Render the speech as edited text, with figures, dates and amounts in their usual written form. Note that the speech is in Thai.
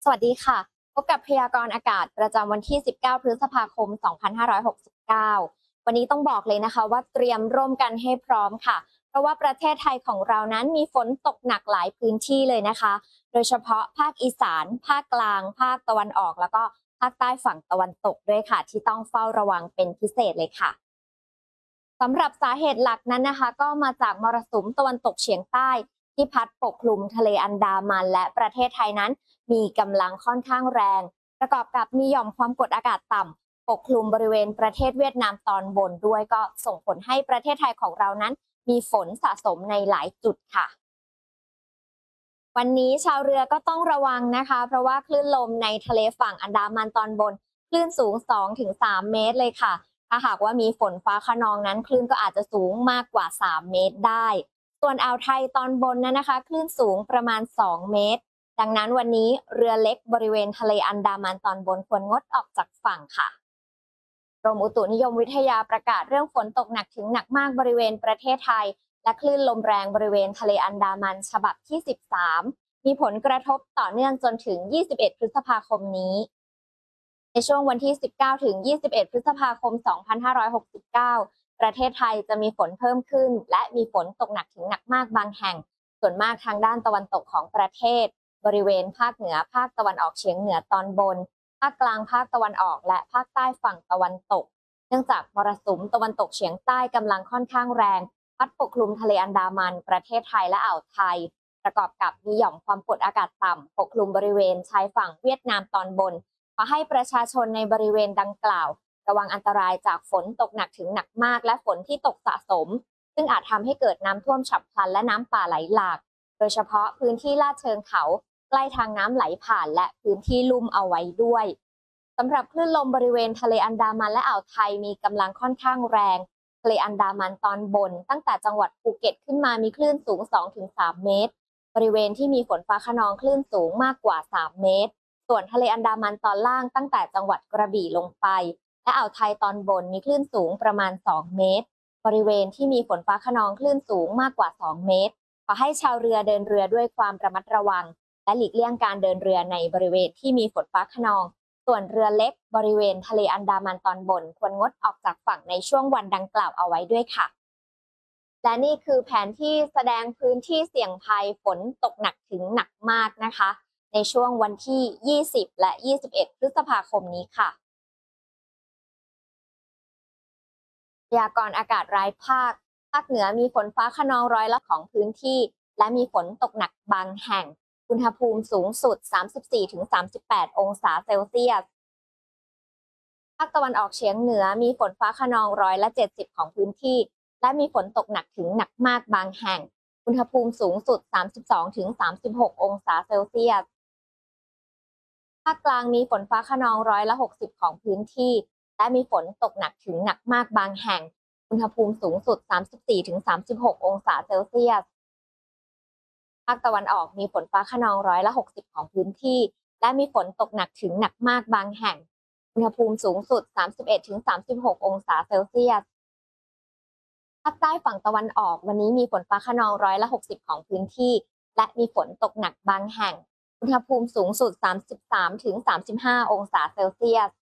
สวัสดีค่ะพบกับพยากรณ์อากาศประจำวันที่ 19 พฤษภาคม 2569 วันนี้ต้องบอกเลยนะคะว่าเตรียมร่วมกันให้พร้อมค่ะ เพราะว่าประเทศไทยของเรานั้นมีฝนตกหนักหลายพื้นที่เลยนะคะ โดยเฉพาะภาคอีสาน ภาคกลาง ภาคตะวันออก แล้วก็ภาคใต้ฝั่งตะวันตกด้วยค่ะที่ต้องเฝ้าระวังเป็นพิเศษเลยค่ะ สำหรับสาเหตุหลักนั้นนะคะก็มาจากมรสุมตะวันตกเฉียงใต้ที่พัดปกคลุมทะเลอันดามันและประเทศไทยนั้นมีกำลังค่อนข้างแรงประกอบกับมีหย่อมความกดอากาศต่ำปกคลุมบริเวณประเทศเวียดนามตอนบนด้วยก็ส่งผลให้ประเทศไทยของเรานั้นมีฝนสะสมในหลายจุดค่ะ วันนี้ชาวเรือก็ต้องระวังนะคะเพราะว่าคลื่นลมในทะเลฝั่งอันดามันตอนบนคลื่นสูง2-3เมตรเลยค่ะถ้าหากว่ามีฝนฟ้าคะนองนั้นคลื่นก็อาจจะสูงมากกว่า3เมตรได้ส่วนอ่าวไทยตอนบนนั้นนะคะคลื่นสูงประมาณ2เมตรดังนั้นวันนี้เรือเล็กบริเวณทะเลอันดามันตอนบนควรงดออกจากฝั่งค่ะกรมอุตุนิยมวิทยาประกาศเรื่องฝนตกหนักถึงหนักมากบริเวณประเทศไทยและคลื่นลมแรงบริเวณทะเลอันดามันฉบับที่13มีผลกระทบต่อเนื่องจนถึง21พฤษภาคมนี้ในช่วงวันที่19ถึง21พฤษภาคม2569ประเทศไทยจะมีฝนเพิ่มขึ้นและมีฝนตกหนักถึงหนักมากบางแห่งส่วนมากทางด้านตะวันตกของประเทศบริเวณภาคเหนือภาคตะวันออกเฉียงเหนือตอนบนภาคกลางภาคตะวันออกและภาคใต้ฝั่งตะวันตกเนื่องจากมรสุมตะวันตกเฉียงใต้กำลังค่อนข้างแรงพัดปกคลุมทะเลอันดามันประเทศไทยและอ่าวไทยประกอบกับมีหย่อมความกดอากาศต่ำปกคลุมบริเวณชายฝั่งเวียดนามตอนบนขอให้ประชาชนในบริเวณดังกล่าวระวังอันตรายจากฝนตกหนักถึงหนักมากและฝนที่ตกสะสมซึ่งอาจทำให้เกิดน้ำท่วมฉับพลันและน้ำป่าไหลหลากโดยเฉพาะพื้นที่ลาดเชิงเขาใกล้ทางน้ำไหลผ่านและพื้นที่ลุ่มเอาไว้ด้วยสำหรับคลื่นลมบริเวณทะเลอันดามันและอ่าวไทยมีกำลังค่อนข้างแรงทะเลอันดามันตอนบนตั้งแต่จังหวัดภูเก็ตขึ้นมามีคลื่นสูง2-3เมตรบริเวณที่มีฝนฟ้าคะนองคลื่นสูงมากกว่า3เมตรส่วนทะเลอันดามันตอนล่างตั้งแต่จังหวัดกระบี่ลงไปและอ่าวไทยตอนบนมีคลื่นสูงประมาณ2เมตรบริเวณที่มีฝนฟ้าคะนองคลื่นสูงมากกว่า2เมตรขอให้ชาวเรือเดินเรือด้วยความระมัดระวังและหลีกเลี่ยงการเดินเรือในบริเวณที่มีฝนฟ้าคะนองส่วนเรือเล็กบริเวณทะเลอันดามันตอนบนควรงดออกจากฝั่งในช่วงวันดังกล่าวเอาไว้ด้วยค่ะและนี่คือแผนที่แสดงพื้นที่เสี่ยงภัยฝนตกหนักถึงหนักมากนะคะในช่วงวันที่ 20 และ 21 พฤษภาคมนี้ค่ะ พยากรณ์อากาศรายภาค ภาคเหนือมีฝนฟ้าคะนองร้อยละของพื้นที่ และมีฝนตกหนักบางแห่ง อุณหภูมิสูงสุด 34-38 องศาเซลเซียส ภาคตะวันออกเฉียงเหนือมีฝนฟ้าคะนองร้อยละ70ของพื้นที่ และมีฝนตกหนักถึงหนักมากบางแห่ง อุณหภูมิสูงสุด 32-36 องศาเซลเซียส ภาคกลางมีฝนฟ้าคะนองร้อยละ60ของพื้นที่และมีฝนตกหนักถึงหนักมากบางแห่งอุณหภูมิสูงสุด 34-36 องศาเซลเซียสภาคตะวันออกมีฝนฟ้าคะนองร้อยละ60ของพื้นที่และมีฝนตกหนักถึงหนักมากบางแห่งอุณหภูมิสูงสุด 31-36 องศาเซลเซียสภาคใต้ฝั่งตะวันออกวันนี้มีฝนฟ้าคะนองร้อยละ60ของพื้นที่และมีฝนตกหนักบางแห่งอุณหภูมิสูงสุด 33-35 องศาเซลเซียส